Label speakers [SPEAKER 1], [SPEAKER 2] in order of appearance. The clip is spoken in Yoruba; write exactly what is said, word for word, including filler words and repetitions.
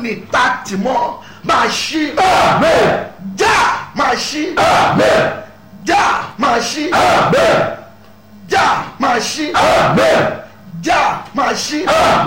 [SPEAKER 1] ní tá tì mọ́ máa ṣí já máa ṣí já máa ṣí já máa ṣí já máa ṣí.